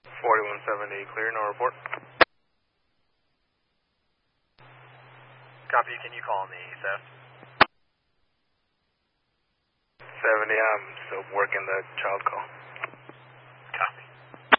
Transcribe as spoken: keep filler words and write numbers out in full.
forty-one seventy, clear, no report. Copy, can you call me, Seth? seventy, I'm still working the child call.